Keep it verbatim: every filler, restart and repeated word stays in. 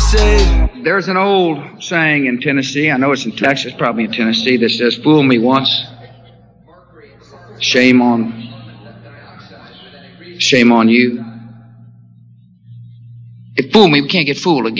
say. There's an old saying in Tennessee, I know it's in Texas, probably in Tennessee, that says, fool me once, shame on, shame on you. If fool me, we can't get fooled again.